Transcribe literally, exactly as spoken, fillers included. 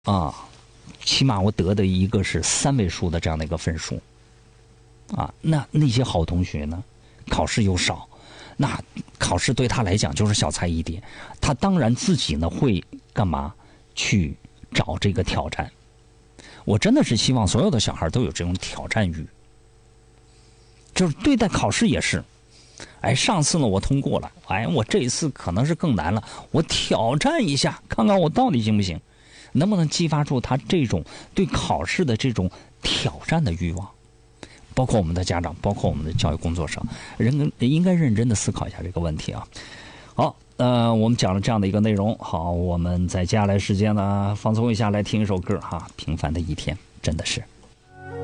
啊，起码我得的一个是三位数的这样的一个分数，啊，那那些好同学呢，考试又少，那考试对他来讲就是小菜一碟，他当然自己呢会干嘛去找这个挑战。我真的是希望所有的小孩都有这种挑战欲，就是对待考试也是。哎，上次呢我通过了，哎，我这一次可能是更难了，我挑战一下，看看我到底行不行。能不能激发出他这种对考试的这种挑战的欲望？包括我们的家长，包括我们的教育工作者，人应该认真的思考一下这个问题啊。好，呃，我们讲了这样的一个内容，好，我们在接下来时间呢放松一下，来听一首歌哈，《平凡的一天》，真的是。